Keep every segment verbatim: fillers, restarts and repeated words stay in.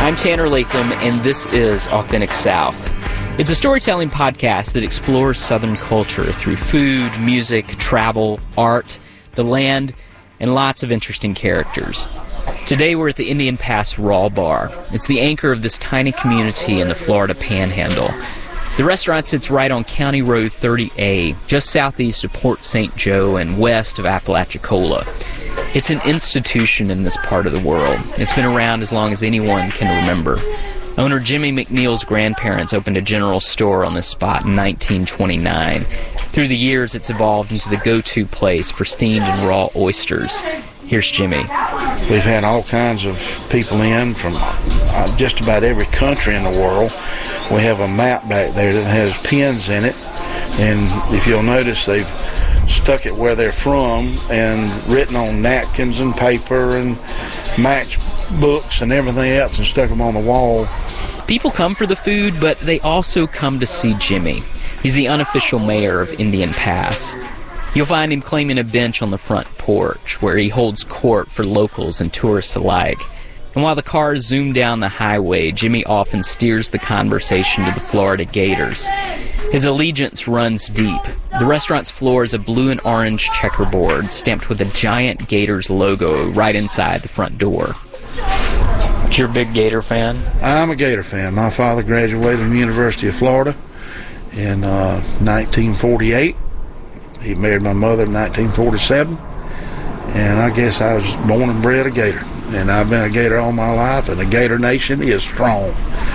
I'm Tanner Latham, and this is Authentic South. It's a storytelling podcast that explores Southern culture through food, music, travel, art, the land, and lots of interesting characters. Today we're at the Indian Pass Raw Bar. It's the anchor of this tiny community in the Florida Panhandle. The restaurant sits right on County Road thirty A, just southeast of Port Saint Joe and west of Apalachicola. It's an institution in this part of the world. It's been around as long as anyone can remember. Owner Jimmy McNeil's grandparents opened a general store on this spot in nineteen twenty-nine. Through the years, it's evolved into the go-to place for steamed and raw oysters. Here's Jimmy. We've had all kinds of people in from uh, just about every country in the world. We have a map back there that has pins in it, and if you'll notice, they've stuck it where they're from and written on napkins and paper and match books and everything else and stuck them on the wall. People come for the food, but they also come to see Jimmy. He's the unofficial mayor of Indian Pass. You'll find him claiming a bench on the front porch where he holds court for locals and tourists alike. And while the cars zoom down the highway, Jimmy often steers the conversation to the Florida Gators. His allegiance runs deep. The restaurant's floor is a blue and orange checkerboard stamped with a giant Gators logo right inside the front door. You're a big Gator fan? I'm a Gator fan. My father graduated from the University of Florida in uh, nineteen forty-eight. He married my mother in nineteen forty-seven. And I guess I was born and bred a Gator. And I've been a Gator all my life, and the Gator Nation is strong.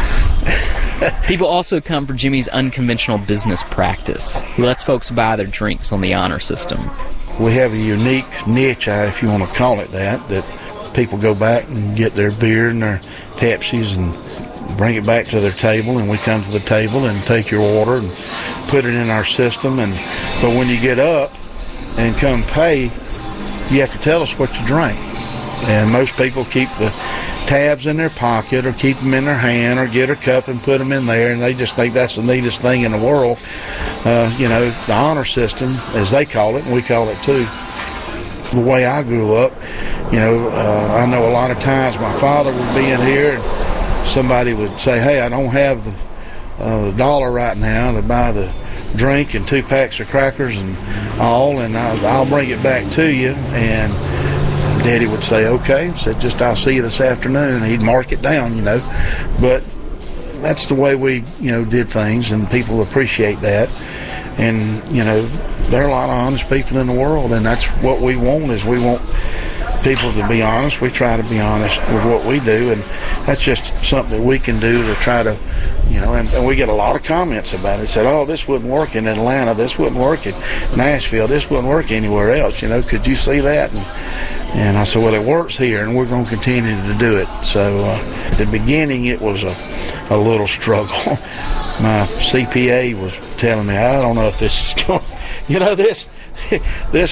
People also come for Jimmy's unconventional business practice. He lets folks buy their drinks on the honor system. We have a unique niche, if you want to call it that, that people go back and get their beer and their Pepsis and bring it back to their table, and we come to the table and take your order and put it in our system. And but when you get up and come pay, you have to tell us what you drank. And most people keep the tabs in their pocket or keep them in their hand or get a cup and put them in there, and they just think that's the neatest thing in the world. Uh, you know, the honor system, as they call it, and we call it too. The way I grew up, you know, uh, I know a lot of times my father would be in here and somebody would say, hey, I don't have the, uh, the dollar right now to buy the drink and two packs of crackers and all, and I'll, I'll bring it back to you. And Daddy would say, okay, said, just I'll see you this afternoon, and he'd mark it down, you know. But that's the way we, you know, did things, and people appreciate that. And, you know, there are a lot of honest people in the world, and that's what we want, is we want people to be honest. We try to be honest with what we do, and that's just something that we can do to try to, you know, and, and we get a lot of comments about it. Said, oh, this wouldn't work in Atlanta, this wouldn't work in Nashville, this wouldn't work anywhere else, you know, could you see that? And, and I said, well, it works here, and we're going to continue to do it. So uh, at the beginning, it was a, a little struggle. My C P A was telling me, I don't know if this is going, you know, this this